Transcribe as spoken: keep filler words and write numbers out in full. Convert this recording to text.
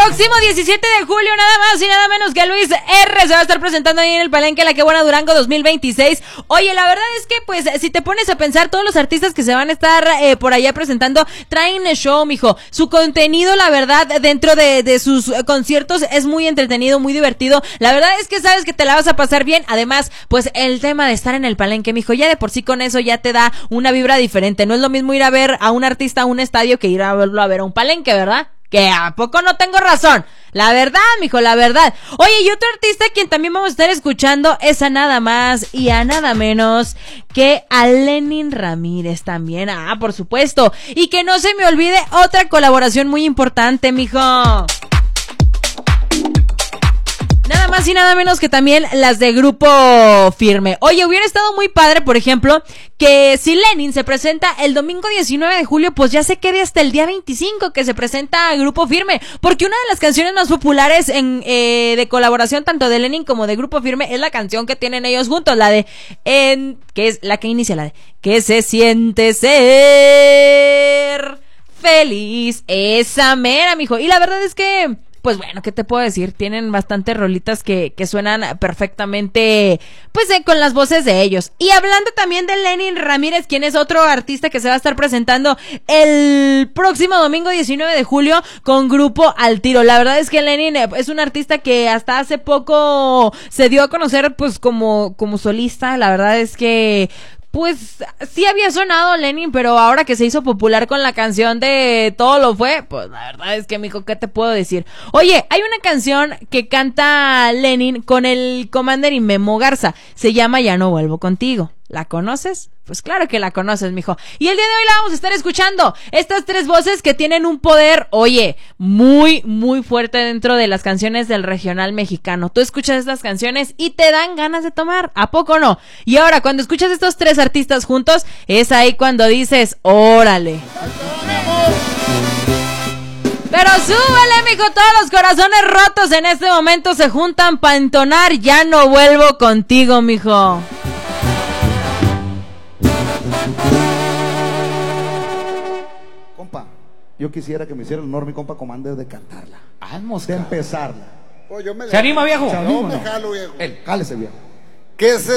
próximo diecisiete de julio, nada más y nada menos que Luis R. se va a estar presentando ahí en el Palenque La Qué Buena Durango dos mil veintiséis. Oye, la verdad es que, pues, si te pones a pensar, todos los artistas que se van a estar eh, por allá presentando traen show, mijo. Su contenido, la verdad, dentro de, de sus conciertos es muy entretenido, muy divertido. La verdad es que sabes que te la vas a pasar bien. Además, pues, el tema de estar en el Palenque, mijo, ya de por sí con eso ya te da una vibra diferente. No es lo mismo ir a ver a un artista a un estadio que ir a verlo a ver a un palenque, ¿verdad? Que a poco no tengo razón. La verdad, mijo, la verdad. Oye, y otro artista quien también vamos a estar escuchando es a nada más y a nada menos que a Lenin Ramírez también. Ah, por supuesto. Y que no se me olvide otra colaboración muy importante, mijo. Nada más y nada menos que también las de Grupo Firme. Oye, hubiera estado muy padre, por ejemplo, que si Lenin se presenta el domingo diecinueve de julio, pues ya se quede hasta el día veinticinco que se presenta Grupo Firme, porque una de las canciones más populares en eh, de colaboración tanto de Lenin como de Grupo Firme es la canción que tienen ellos juntos, la de en, que es la que inicia la de ¿qué se siente ser feliz? Esa mera, mijo. Y la verdad es que, pues bueno, ¿qué te puedo decir? Tienen bastantes rolitas que, que suenan perfectamente, pues eh, con las voces de ellos. Y hablando también de Lenin Ramírez, quien es otro artista que se va a estar presentando el próximo domingo diecinueve de julio con Grupo Al Tiro. La verdad es que Lenin es un artista que hasta hace poco se dio a conocer pues como, como solista. La verdad es que pues sí había sonado Lenin, pero ahora que se hizo popular con la canción de Todo lo fue, pues la verdad es que, mijo, ¿qué te puedo decir? Oye, hay una canción que canta Lenin con el Commander y Memo Garza, se llama Ya no vuelvo contigo. ¿La conoces? Pues claro que la conoces, mijo. Y el día de hoy la vamos a estar escuchando. Estas tres voces que tienen un poder, oye, muy, muy fuerte dentro de las canciones del regional mexicano. Tú escuchas estas canciones y te dan ganas de tomar, ¿a poco no? Y ahora, cuando escuchas estos tres artistas juntos, es ahí cuando dices, órale. Pero súbele, mijo, todos los corazones rotos en este momento se juntan para entonar Ya no vuelvo contigo, mijo. Compa, yo quisiera que me hiciera el honor, mi compa Commander, de cantarla. Vamos, de empezarla. Oh, yo me ¿Se anima, viejo? ¿Se No, anima, me no? jalo, viejo. Él. Jálese, viejo. ¿Qué se